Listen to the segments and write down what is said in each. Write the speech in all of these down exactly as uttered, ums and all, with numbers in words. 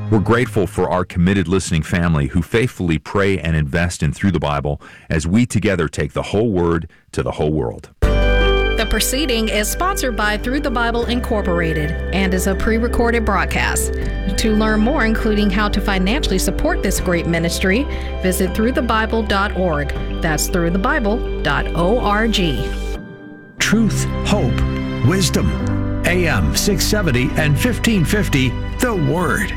We're grateful for our committed listening family who faithfully pray and invest in Through the Bible as we together take the whole Word to the whole world. The proceeding is sponsored by Through the Bible Incorporated and is a pre-recorded broadcast. To learn more, including how to financially support this great ministry, visit through the bible dot org. That's through the bible dot org. Truth, hope, wisdom. A M six seventy and fifteen fifty, The Word.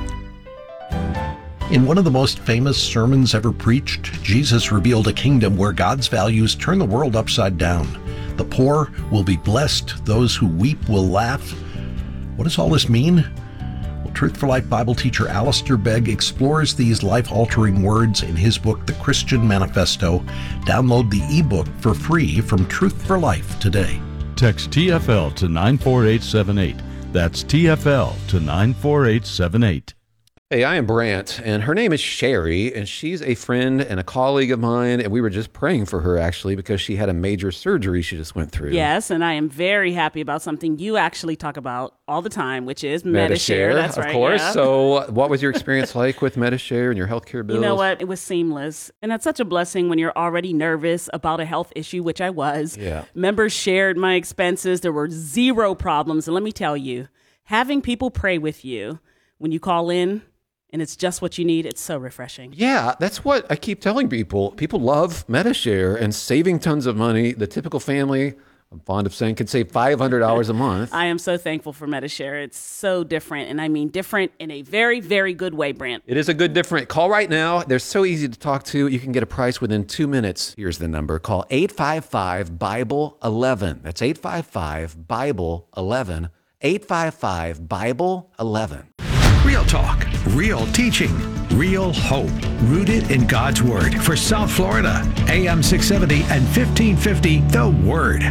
In one of the most famous sermons ever preached, Jesus revealed a kingdom where God's values turn the world upside down. The poor will be blessed, those who weep will laugh. What does all this mean? Well, Truth for Life Bible teacher Alistair Begg explores these life-altering words in his book, The Christian Manifesto. Download the ebook for free from Truth for Life today. Text T F L to nine four eight seven eight. That's T F L to nine four eight seven eight. Hey, I am Brant, and her name is Sherry, and she's a friend and a colleague of mine, and we were just praying for her, actually, because she had a major surgery she just went through. Yes, and I am very happy about something you actually talk about all the time, which is Medi-Share. Medi-Share, That's of right, course. yeah. So what was your experience like with Medi-Share and your healthcare bills? You know what? It was seamless, and that's such a blessing when you're already nervous about a health issue, which I was. Yeah. Members shared my expenses. There were zero problems, and let me tell you, having people pray with you when you call in, and it's just what you need, it's so refreshing. Yeah, that's what I keep telling people. People love Medi-Share and saving tons of money. The typical family, I'm fond of saying, could save five hundred dollars a month. I am so thankful for Medi-Share. It's so different, and I mean different in a very, very good way, Brant. It is a good different. Call right now. They're so easy to talk to. You can get a price within two minutes. Here's the number. Call eight five five, Bible eleven. That's eight five five, Bible eleven. eight five five, Bible eleven. Real talk, real teaching, real hope, rooted in God's Word. For South Florida, A M six seventy and fifteen fifty, The Word.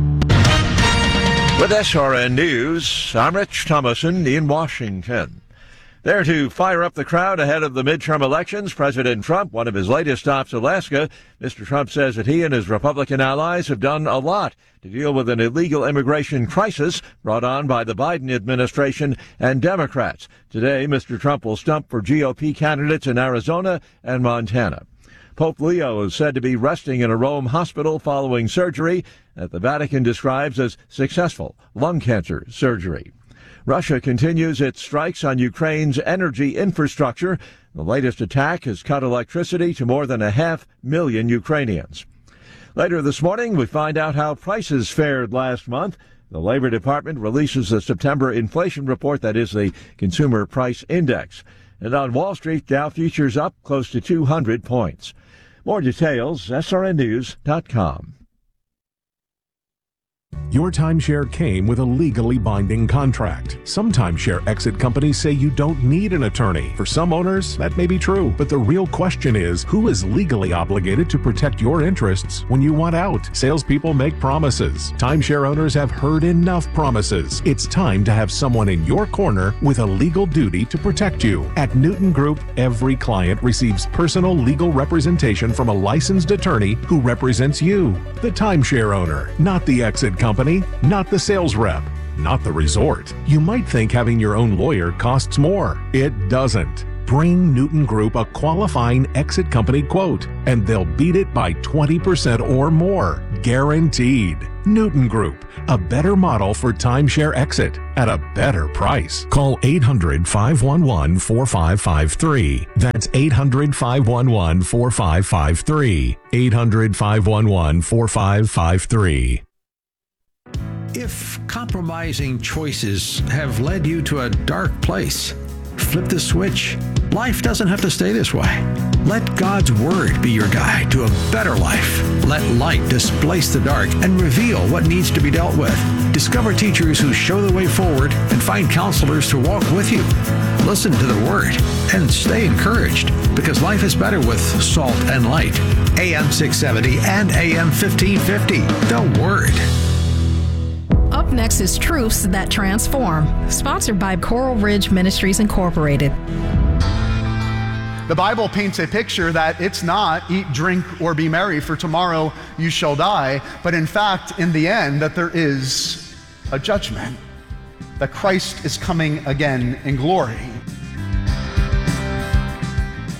With S R N News, I'm Rich Thomason in Washington. There to fire up the crowd ahead of the midterm elections, President Trump, one of his latest stops, Alaska. Mister Trump says that he and his Republican allies have done a lot to deal with an illegal immigration crisis brought on by the Biden administration and Democrats. Today, Mister Trump will stump for G O P candidates in Arizona and Montana. Pope Leo is said to be resting in a Rome hospital following surgery that the Vatican describes as successful lung cancer surgery. Russia continues its strikes on Ukraine's energy infrastructure. The latest attack has cut electricity to more than a half million Ukrainians. Later this morning, we find out how prices fared last month. The Labor Department releases the September inflation report, that is the Consumer Price Index. And on Wall Street, Dow futures up close to two hundred points. More details, S R N news dot com. Your timeshare came with a legally binding contract. Some timeshare exit companies say you don't need an attorney. For some owners, that may be true. But the real question is, who is legally obligated to protect your interests when you want out? Salespeople make promises. Timeshare owners have heard enough promises. It's time to have someone in your corner with a legal duty to protect you. At Newton Group, every client receives personal legal representation from a licensed attorney who represents you, the timeshare owner, not the exit company, not the sales rep, not the resort. You might think having your own lawyer costs more. It doesn't. Bring Newton Group a qualifying exit company quote, and they'll beat it by twenty percent or more. Guaranteed. Newton Group, a better model for timeshare exit at a better price. Call eight hundred, five one one, four five five three. That's eight hundred, five one one, four five five three. eight hundred, five one one, four five five three. If compromising choices have led you to a dark place, flip the switch. Life doesn't have to stay this way. Let God's Word be your guide to a better life. Let light displace the dark and reveal what needs to be dealt with. Discover teachers who show the way forward and find counselors to walk with you. Listen to the Word and stay encouraged, because life is better with salt and light. A M six seventy and A M fifteen fifty, The Word. Up next is Truths That Transform, sponsored by Coral Ridge Ministries Incorporated. The Bible paints a picture that it's not eat, drink, or be merry, for tomorrow you shall die, but in fact, in the end, that there is a judgment, that Christ is coming again in glory.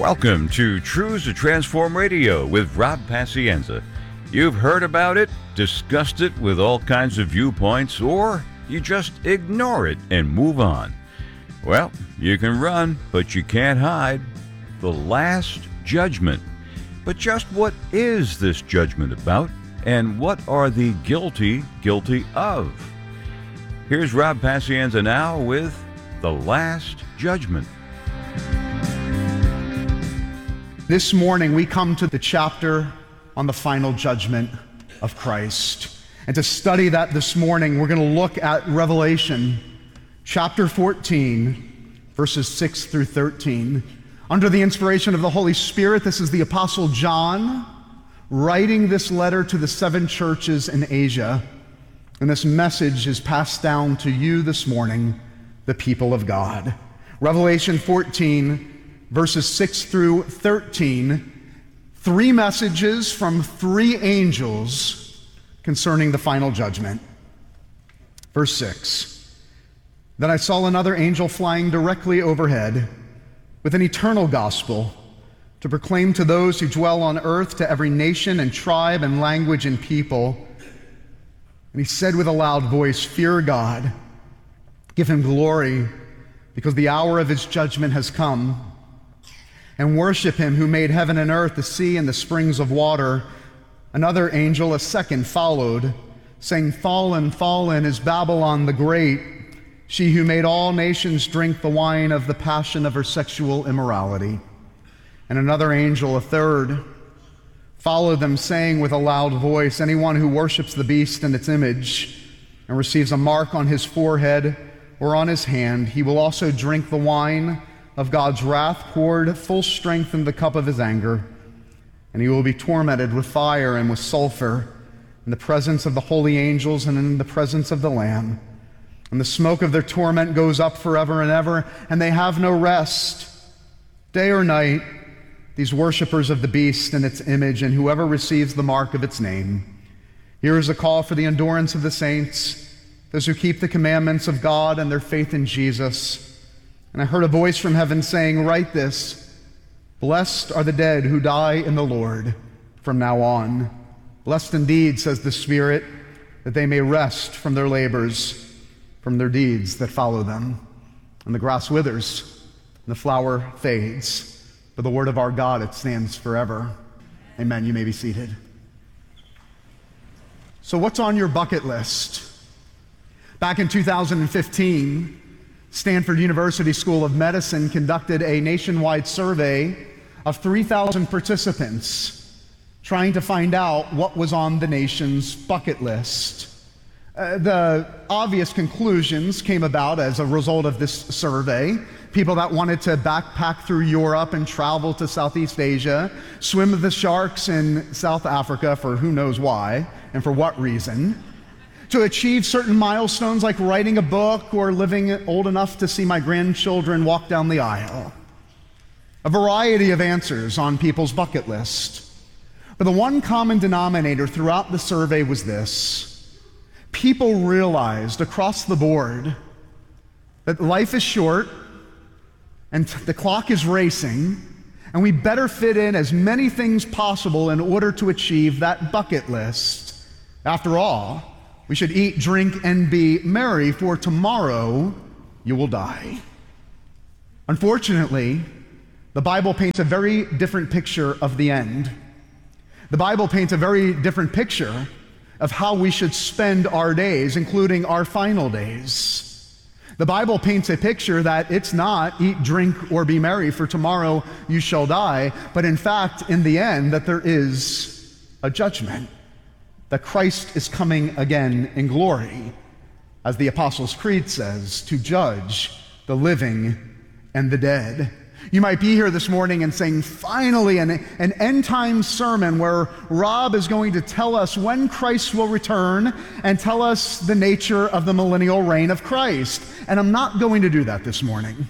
Welcome to Truths to Transform Radio with Rob Pacienza. You've heard about it, discussed it with all kinds of viewpoints, or you just ignore it and move on. Well, you can run, but you can't hide. The Last Judgment. But just what is this judgment about, and what are the guilty guilty of? Here's Rob Pacienza now with The Last Judgment. This morning, we come to the chapter on the final judgment of Christ. And to study that this morning, we're going to look at Revelation chapter fourteen, verses six through thirteen. Under the inspiration of the Holy Spirit, this is the Apostle John writing this letter to the seven churches in Asia. And this message is passed down to you this morning, the people of God. Revelation fourteen, verses six through thirteen, three messages from three angels concerning the final judgment. Verse six, then I saw another angel flying directly overhead with an eternal gospel to proclaim to those who dwell on earth, to every nation and tribe and language and people. And he said with a loud voice, fear God, give him glory, because the hour of his judgment has come. And worship him who made heaven and earth, the sea and the springs of water. Another angel, a second, followed, saying, fallen, fallen is Babylon the Great, she who made all nations drink the wine of the passion of her sexual immorality. And another angel, a third, followed them, saying with a loud voice, anyone who worships the beast and its image and receives a mark on his forehead or on his hand, he will also drink the wine of God's wrath, poured full strength in the cup of his anger, and he will be tormented with fire and with sulfur in the presence of the holy angels and in the presence of the Lamb. And the smoke of their torment goes up forever and ever, and they have no rest, day or night, these worshipers of the beast and its image, and whoever receives the mark of its name. Here is a call for the endurance of the saints, those who keep the commandments of God and their faith in Jesus. And I heard a voice from heaven saying, write this, blessed are the dead who die in the Lord from now on. Blessed indeed, says the Spirit, that they may rest from their labors, from their deeds that follow them. And the grass withers, and the flower fades, but the word of our God, it stands forever. Amen. You may be seated. So what's on your bucket list? Back in two thousand fifteen, Stanford University School of Medicine conducted a nationwide survey of three thousand participants trying to find out what was on the nation's bucket list. Uh, the obvious conclusions came about as a result of this survey. People that wanted to backpack through Europe and travel to Southeast Asia, swim with the sharks in South Africa for who knows why and for what reason, to achieve certain milestones like writing a book or living old enough to see my grandchildren walk down the aisle. A variety of answers on people's bucket list. But the one common denominator throughout the survey was this. People realized across the board that life is short and the clock is racing, and we better fit in as many things possible in order to achieve that bucket list. After all, we should eat, drink, and be merry, for tomorrow you will die. Unfortunately, the Bible paints a very different picture of the end. The Bible paints a very different picture of how we should spend our days, including our final days. The Bible paints a picture that it's not eat, drink, or be merry, for tomorrow you shall die, but in fact, in the end, that there is a judgment, that Christ is coming again in glory, as the Apostles' Creed says, to judge the living and the dead. You might be here this morning and saying, finally, an, an end-time sermon where Rob is going to tell us when Christ will return and tell us the nature of the millennial reign of Christ. And I'm not going to do that this morning.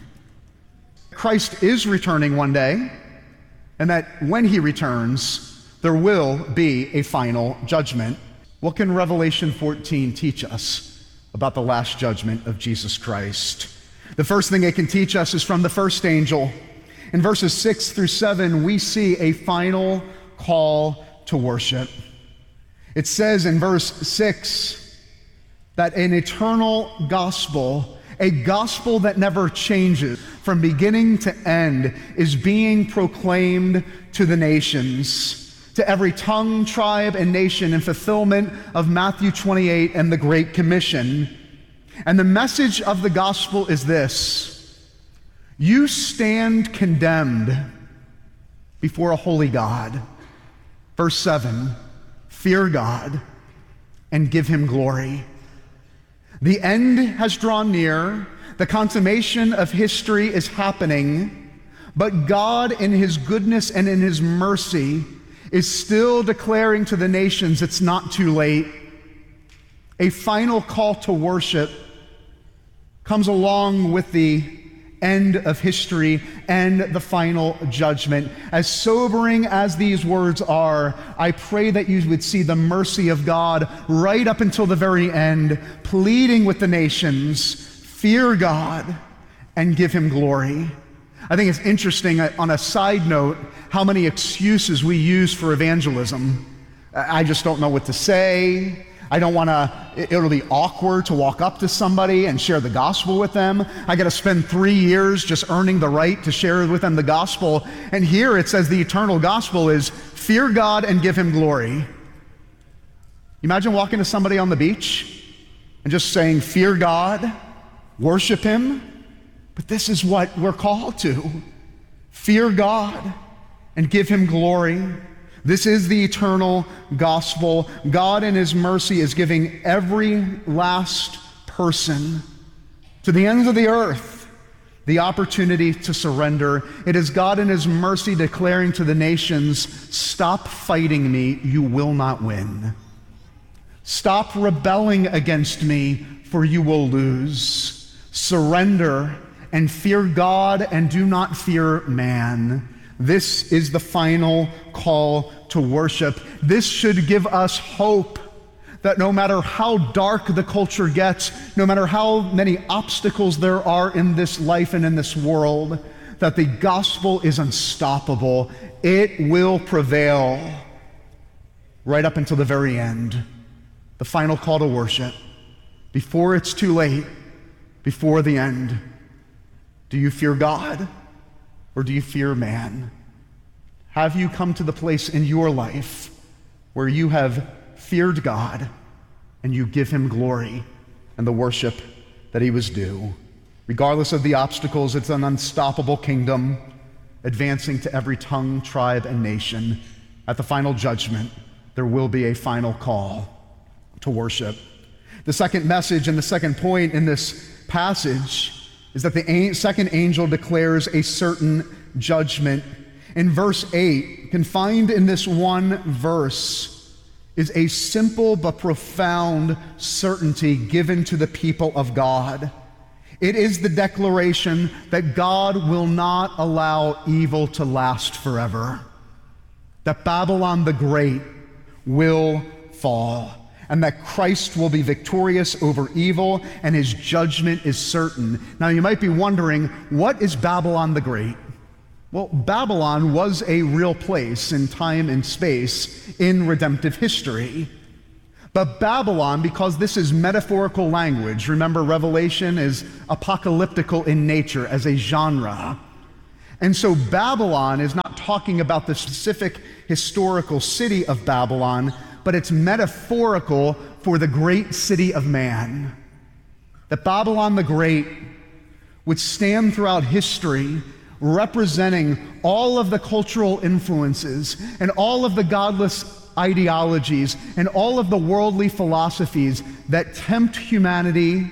Christ is returning one day, and that when he returns, there will be a final judgment. What can Revelation fourteen teach us about the last judgment of Jesus Christ? The first thing it can teach us is from the first angel. In verses six through seven, we see a final call to worship. It says in verse six that an eternal gospel, a gospel that never changes from beginning to end, is being proclaimed to the nations, to every tongue, tribe, and nation, in fulfillment of Matthew twenty-eight and the Great Commission. And the message of the gospel is this: you stand condemned before a holy God. Verse seven, fear God and give him glory. The end has drawn near. The consummation of history is happening. But God, in his goodness and in his mercy, is still declaring to the nations it's not too late. A final call to worship comes along with the end of history and the final judgment. As sobering as these words are, I pray that you would see the mercy of God right up until the very end, pleading with the nations, fear God and give him glory. I think it's interesting, on a side note, how many excuses we use for evangelism. I just don't know what to say. I don't want to, it'll be awkward to walk up to somebody and share the gospel with them. I got to spend three years just earning the right to share with them the gospel. And here it says the eternal gospel is fear God and give him glory. You imagine walking to somebody on the beach and just saying, fear God, worship him. But this is what we're called to. Fear God and give him glory. This is the eternal gospel. God in his mercy is giving every last person to the ends of the earth the opportunity to surrender. It is God in his mercy declaring to the nations, stop fighting me, you will not win. Stop rebelling against me, for you will lose. Surrender and fear God and do not fear man. This is the final call to worship. This should give us hope that no matter how dark the culture gets, no matter how many obstacles there are in this life and in this world, that the gospel is unstoppable. It will prevail right up until the very end. The final call to worship, before it's too late, before the end. Do you fear God? Or do you fear man? Have you come to the place in your life where you have feared God and you give him glory and the worship that he was due? Regardless of the obstacles, it's an unstoppable kingdom advancing to every tongue, tribe, and nation. At the final judgment, there will be a final call to worship. The second message and the second point in this passage is that the second angel declares a certain judgment. In verse eight, confined in this one verse, is a simple but profound certainty given to the people of God. It is the declaration that God will not allow evil to last forever, that Babylon the Great will fall, and that Christ will be victorious over evil, and his judgment is certain. Now you might be wondering, what is Babylon the Great? Well, Babylon was a real place in time and space in redemptive history. But Babylon, because this is metaphorical language, remember Revelation is apocalyptical in nature as a genre. And so Babylon is not talking about the specific historical city of Babylon, but it's metaphorical for the great city of man. That Babylon the Great would stand throughout history representing all of the cultural influences and all of the godless ideologies and all of the worldly philosophies that tempt humanity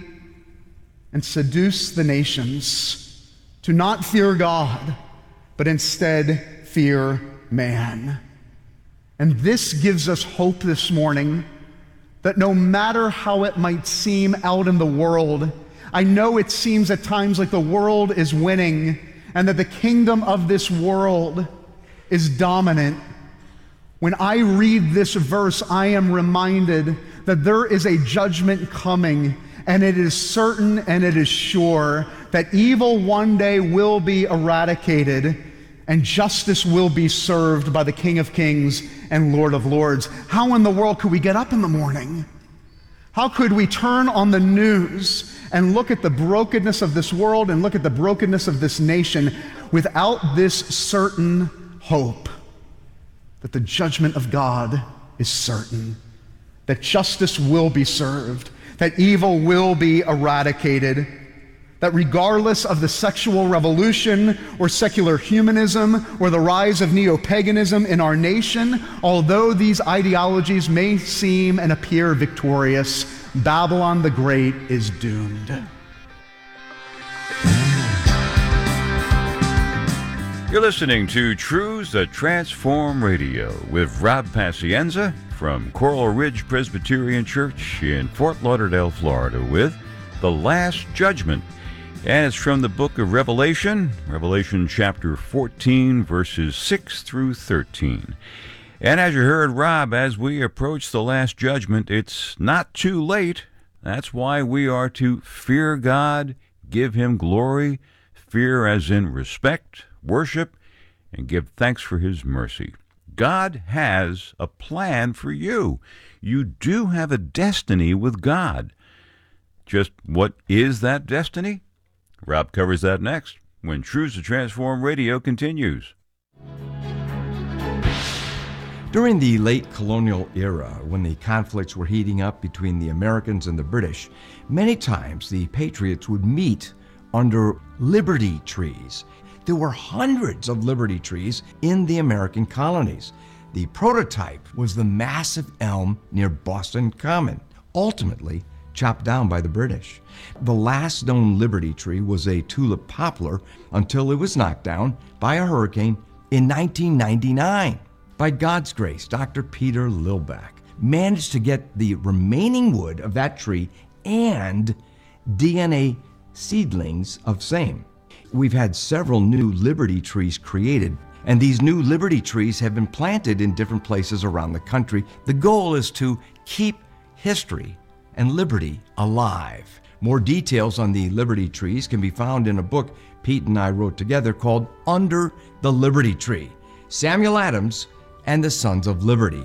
and seduce the nations to not fear God, but instead fear man. And this gives us hope this morning that no matter how it might seem out in the world, I know it seems at times like the world is winning and that the kingdom of this world is dominant. When I read this verse, I am reminded that there is a judgment coming, and it is certain and it is sure that evil one day will be eradicated, and justice will be served by the King of Kings and Lord of Lords. How in the world could we get up in the morning? How could we turn on the news and look at the brokenness of this world and look at the brokenness of this nation without this certain hope that the judgment of God is certain, that justice will be served, that evil will be eradicated, that regardless of the sexual revolution or secular humanism or the rise of neo-paganism in our nation, although these ideologies may seem and appear victorious, Babylon the Great is doomed. You're listening to Truths That Transform Radio with Rob Pacienza from Coral Ridge Presbyterian Church in Fort Lauderdale, Florida, with The Last Judgment. And it's from the book of Revelation, Revelation chapter fourteen, verses six through thirteen. And as you heard Rob, as we approach the Last Judgment, it's not too late. That's why we are to fear God, give Him glory, fear as in respect, worship, and give thanks for His mercy. God has a plan for you. You do have a destiny with God. Just what is that destiny? Rob covers that next when Truths to Transform Radio continues. During the late colonial era, when the conflicts were heating up between the Americans and the British, many times the patriots would meet under liberty trees. There were hundreds of liberty trees in the American colonies. The prototype was the massive elm near Boston Common, ultimately chopped down by the British. The last known liberty tree was a tulip poplar until it was knocked down by a hurricane in nineteen ninety-nine. By God's grace, Doctor Peter Lilback managed to get the remaining wood of that tree and D N A seedlings of same. We've had several new liberty trees created, and these new liberty trees have been planted in different places around the country. The goal is to keep history and liberty alive. More details on the liberty trees can be found in a book Pete and I wrote together called Under the Liberty Tree, Samuel Adams and the Sons of Liberty.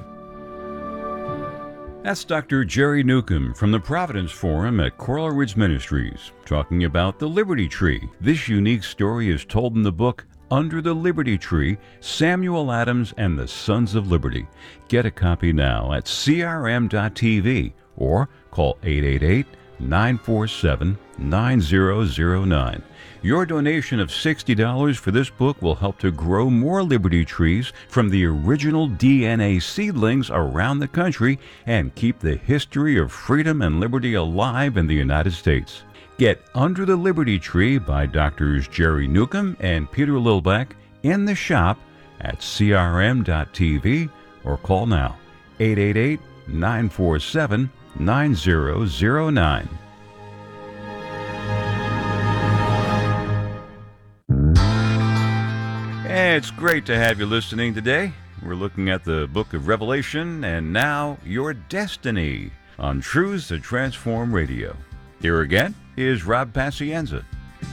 That's Doctor Jerry Newcomb from the Providence Forum at Coral Ridge Ministries, talking about the Liberty Tree. This unique story is told in the book Under the Liberty Tree, Samuel Adams and the Sons of Liberty. Get a copy now at C R M dot T V or call eight eight eight, nine four seven, nine zero zero nine. Your donation of sixty dollars for this book will help to grow more liberty trees from the original D N A seedlings around the country and keep the history of freedom and liberty alive in the United States. Get Under the Liberty Tree by Doctors Jerry Newcomb and Peter Lilback in the shop at C R M dot T V or call now eight eight eight, nine four seven, nine zero zero nine. It's great to have you listening today. We're looking at the book of Revelation and now your destiny on Truths That Transform Radio. Here again is Rob Pacienza.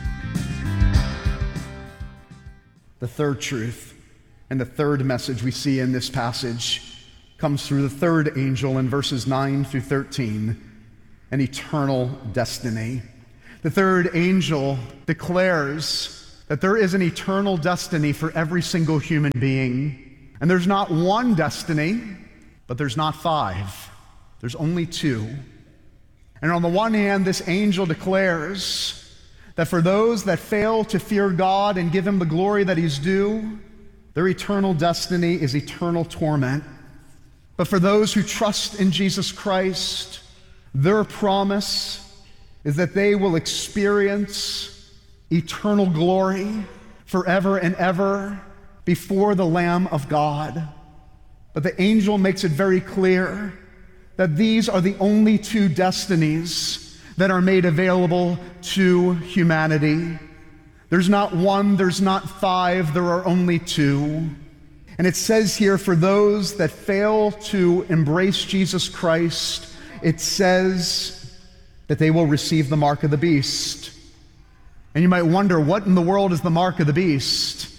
The third truth and the third message we see in this passage comes through the third angel in verses nine through thirteen, an eternal destiny. The third angel declares that there is an eternal destiny for every single human being. And there's not one destiny, but there's not five. There's only two. And on the one hand, this angel declares that for those that fail to fear God and give Him the glory that He's due, their eternal destiny is eternal torment. But for those who trust in Jesus Christ, their promise is that they will experience eternal glory forever and ever before the Lamb of God. But the angel makes it very clear that these are the only two destinies that are made available to humanity. There's not one, there's not five, there are only two. And it says here, for those that fail to embrace Jesus Christ, it says that they will receive the mark of the beast. And you might wonder, what in the world is the mark of the beast?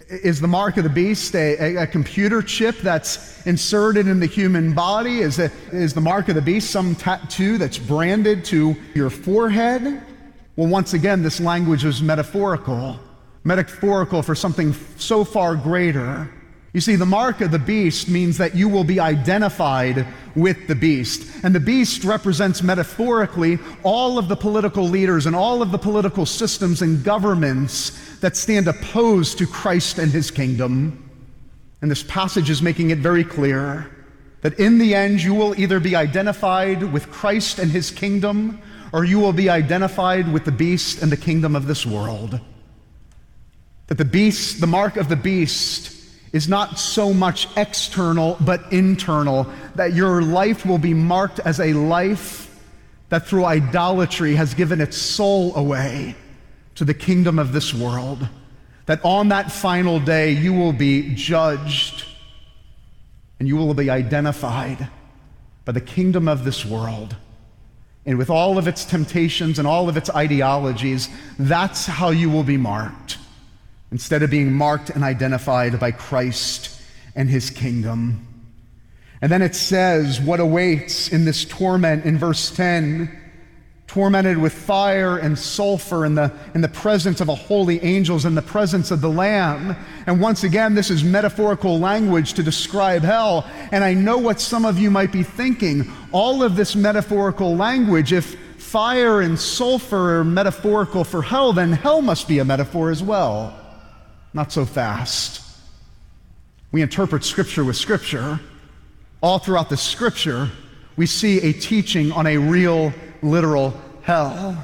Is the mark of the beast a, a, a computer chip that's inserted in the human body? Is, it, is the mark of the beast some tattoo that's branded to your forehead? Well, once again, this language is metaphorical. Metaphorical for something so far greater. You see, the mark of the beast means that you will be identified with the beast. And the beast represents metaphorically all of the political leaders and all of the political systems and governments that stand opposed to Christ and his kingdom. And this passage is making it very clear that in the end you will either be identified with Christ and his kingdom, or you will be identified with the beast and the kingdom of this world. That the beast, the mark of the beast, is not so much external but internal, that your life will be marked as a life that through idolatry has given its soul away to the kingdom of this world. That on that final day you will be judged and you will be identified by the kingdom of this world. And with all of its temptations and all of its ideologies, that's how you will be marked, instead of being marked and identified by Christ and his kingdom. And then it says what awaits in this torment in verse ten, tormented with fire and sulfur in the, in the presence of a holy angels, in the presence of the Lamb. And once again, this is metaphorical language to describe hell. And I know what some of you might be thinking. All of this metaphorical language, if fire and sulfur are metaphorical for hell, then hell must be a metaphor as well. Not so fast. We interpret Scripture with Scripture. All throughout the Scripture, we see a teaching on a real, literal hell.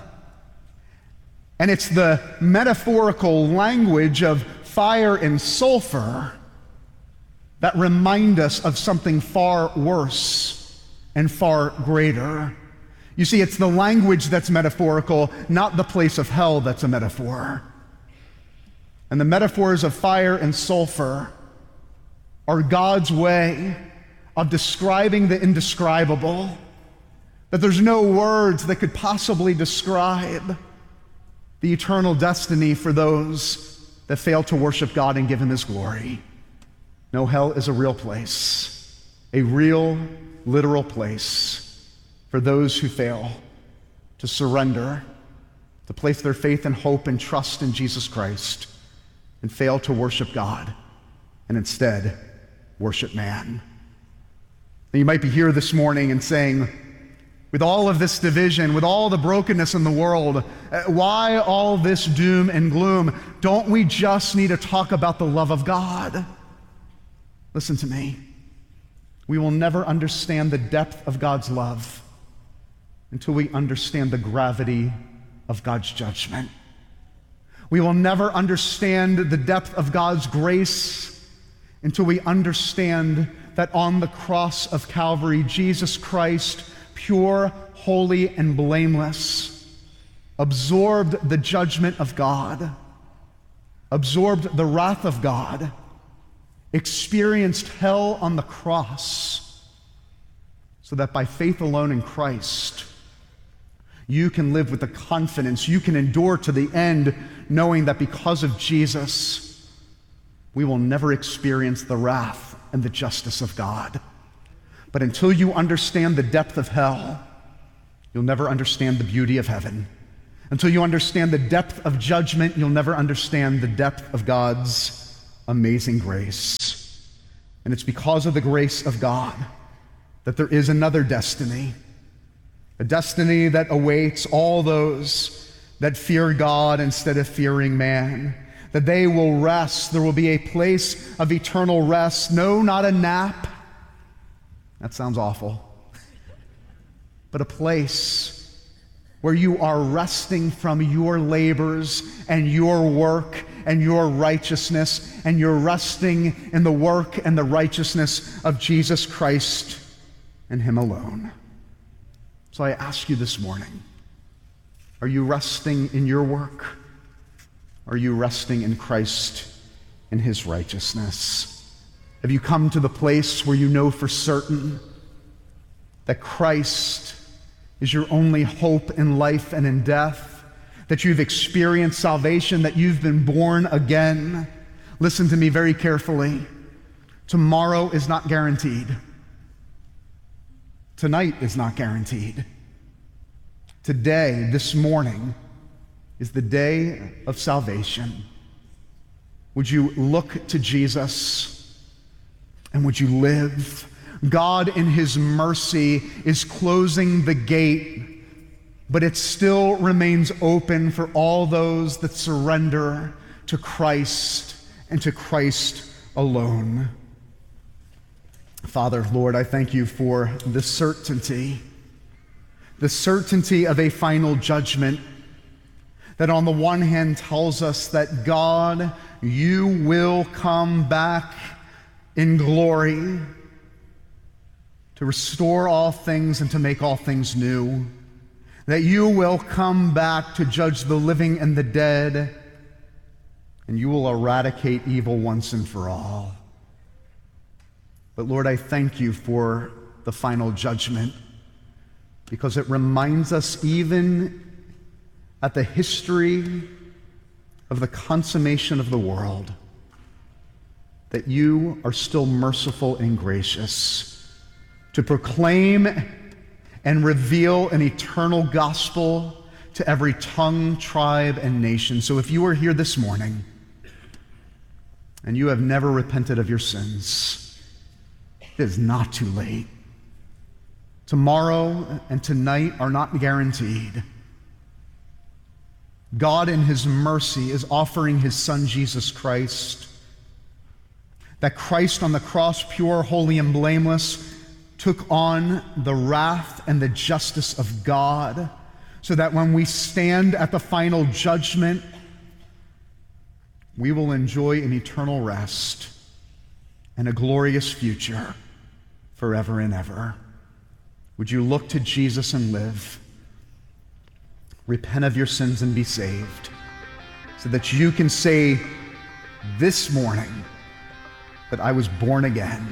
And it's the metaphorical language of fire and sulfur that remind us of something far worse and far greater. You see, it's the language that's metaphorical, not the place of hell that's a metaphor. And the metaphors of fire and sulfur are God's way of describing the indescribable, that there's no words that could possibly describe the eternal destiny for those that fail to worship God and give him his glory. No, hell is a real place, a real, literal place for those who fail to surrender, to place their faith and hope and trust in Jesus Christ, and fail to worship God, and instead worship man. And you might be here this morning and saying, with all of this division, with all the brokenness in the world, why all this doom and gloom? Don't we just need to talk about the love of God? Listen to me. We will never understand the depth of God's love until we understand the gravity of God's judgment. We will never understand the depth of God's grace until we understand that on the cross of Calvary, Jesus Christ, pure, holy, and blameless, absorbed the judgment of God, absorbed the wrath of God, experienced hell on the cross, so that by faith alone in Christ, you can live with the confidence, you can endure to the end, knowing that because of Jesus, we will never experience the wrath and the justice of God. But until you understand the depth of hell, you'll never understand the beauty of heaven. Until you understand the depth of judgment, you'll never understand the depth of God's amazing grace. And it's because of the grace of God that there is another destiny, a destiny that awaits all those that fear God instead of fearing man, that they will rest. There will be a place of eternal rest. No, not a nap. That sounds awful. But a place where you are resting from your labors and your work and your righteousness, and you're resting in the work and the righteousness of Jesus Christ and him alone. So I ask you this morning, are you resting in your work? Are you resting in Christ and his righteousness? Have you come to the place where you know for certain that Christ is your only hope in life and in death, that you've experienced salvation, that you've been born again? listen to me very carefully. Tomorrow is not guaranteed. Tonight is not guaranteed. Today, this morning, is the day of salvation. Would you look to Jesus and would you live? God in his mercy is closing the gate, but it still remains open for all those that surrender to Christ and to Christ alone. Father, Lord, I thank you for the certainty, the certainty of a final judgment that on the one hand tells us that God, you will come back in glory to restore all things and to make all things new, that you will come back to judge the living and the dead, and you will eradicate evil once and for all. But Lord, I thank you for the final judgment, because it reminds us even at the history of the consummation of the world that you are still merciful and gracious to proclaim and reveal an eternal gospel to every tongue, tribe, and nation. So if you are here this morning and you have never repented of your sins, it is not too late. Tomorrow and tonight are not guaranteed. God in his mercy is offering his Son, Jesus Christ, that Christ on the cross, pure, holy, and blameless, took on the wrath and the justice of God, so that when we stand at the final judgment, we will enjoy an eternal rest and a glorious future forever and ever. Would you look to Jesus and live? Repent of your sins and be saved, so that you can say this morning that I was born again.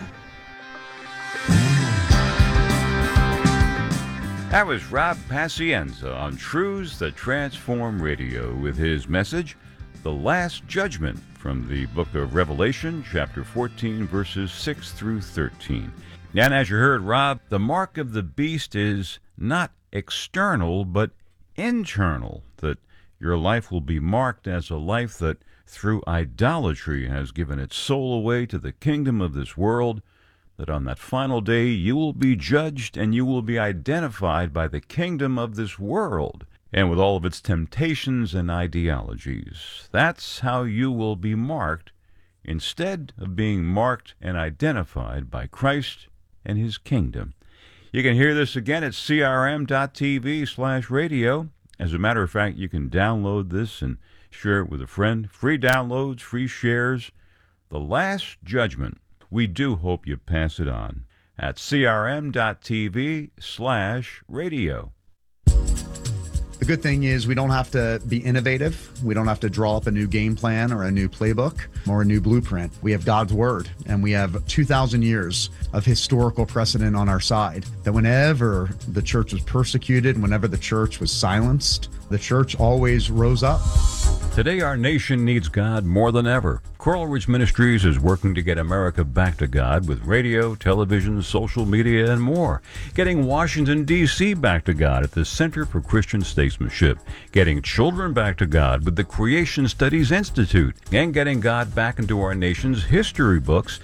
That was Rob Pacienza on Truths That Transform Radio with his message, The Last Judgment, from the book of Revelation, chapter fourteen, verses six through thirteen. And as you heard Rob, the mark of the beast is not external, but internal, that your life will be marked as a life that through idolatry has given its soul away to the kingdom of this world, that on that final day you will be judged and you will be identified by the kingdom of this world and with all of its temptations and ideologies. That's how you will be marked, instead of being marked and identified by Christ and his kingdom. You can hear this again at C R M dot T V slash radio. As a matter of fact, you can download this and share it with a friend. Free downloads, free shares. The Last Judgment. We do hope you pass it on at C R M dot T V slash radio. The good thing is we don't have to be innovative. We don't have to draw up a new game plan or a new playbook or a new blueprint. We have God's word, and we have two thousand years of historical precedent on our side, that whenever the church was persecuted, whenever the church was silenced, the church always rose up. Today, our nation needs God more than ever. Coral Ridge Ministries is working to get America back to God with radio, television, social media, and more. Getting Washington, D C back to God at the Center for Christian Statesmanship. Getting children back to God with the Creation Studies Institute. And getting God back into our nation's history books